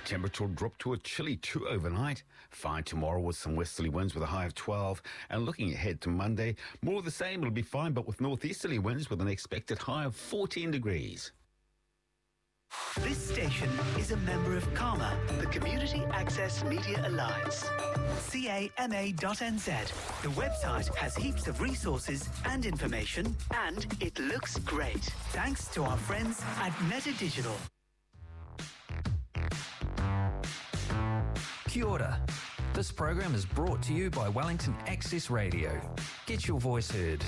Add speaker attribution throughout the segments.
Speaker 1: Temperature will drop to a chilly 2 overnight. Fine tomorrow with some westerly winds with a high of 12. And looking ahead to Monday, more of the same. It'll be fine, but with northeasterly winds with an expected high of 14 degrees.
Speaker 2: This station is a member of CAMA, the Community Access Media Alliance. CAMA.NZ. The website has heaps of resources and information, and it looks great. Thanks to our friends at Meta Digital.
Speaker 3: Kia ora. This program is brought to you by Wellington Access Radio. Get your voice heard.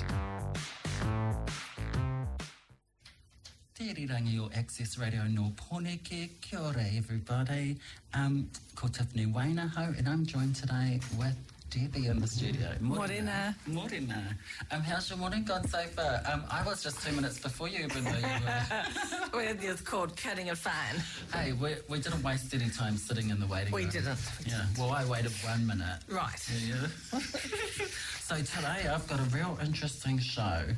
Speaker 4: Te rirangi o Access Radio no Poneke. Kia ora, everybody. Ko Tiffany Wainaho, and I'm joined today with Debbie in the studio.
Speaker 5: Morena.
Speaker 4: Morena. How's your morning gone so far? I was just 2 minutes before you, even though you were...
Speaker 5: It's called cutting it fine.
Speaker 4: Hey, we didn't waste any time sitting in the waiting room.
Speaker 5: We didn't.
Speaker 4: Yeah, well, I waited 1 minute.
Speaker 5: Right.
Speaker 4: Yeah. So today I've got a real interesting show.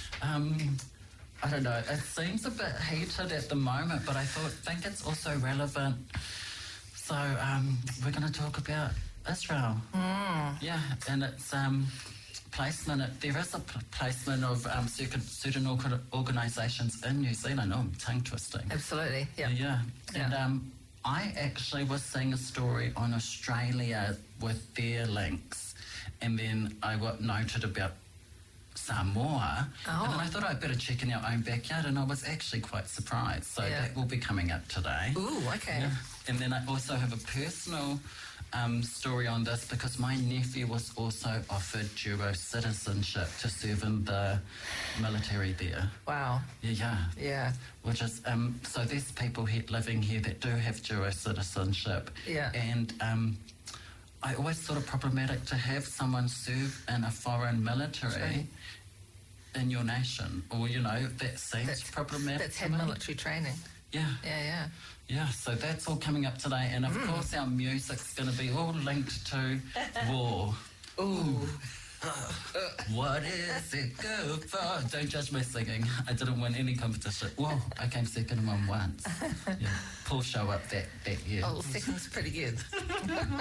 Speaker 4: I don't know, it seems a bit heated at the moment, but I think it's also relevant. So we're going to talk about Israel. Yeah, and it's placement. There is a placement of certain organisations in New Zealand. Oh, I'm tongue twisting.
Speaker 5: Absolutely, yeah.
Speaker 4: Yeah. And I actually was seeing a story on Australia with their links, and then I got noted about Samoa, and then I thought I'd better check in our own backyard, and I was actually quite surprised. So that will be coming up today.
Speaker 5: Ooh, okay.
Speaker 4: Yeah. And then I also have a personal story on this because my nephew was also offered dual citizenship to serve in the military there.
Speaker 5: Wow.
Speaker 4: Yeah. Which is, so there's people living here that do have dual citizenship.
Speaker 5: Yeah.
Speaker 4: And I always thought it problematic to have someone serve in a foreign military in your nation, or that seems problematic.
Speaker 5: That's had military training.
Speaker 4: Yeah. Yeah, so that's all coming up today, and of course our music's going to be all linked to war.
Speaker 5: Ooh.
Speaker 4: What is it good for? Don't judge my singing. I didn't win any competition. Whoa, I came second in one once. Yeah, Paul show up that year.
Speaker 5: Oh, second's pretty good.